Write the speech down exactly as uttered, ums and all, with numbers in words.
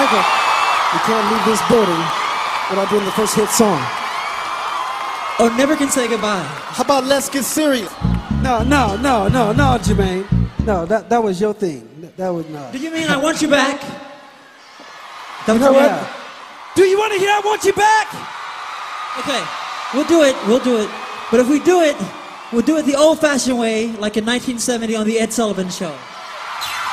Michael, you can't leave this building without doing the first hit song. Oh, Never Can Say Goodbye. How about Let's Get Serious? No, no, no, no, no, Jermaine. No, that, that was your thing. That, that was not. Do you mean I Want You Back? That You know what? yeah. Do you want to hear I Want You Back? Okay, we'll do it, we'll do it. But if we do it, we'll do it the old-fashioned way, like in nineteen seventy on The Ed Sullivan Show.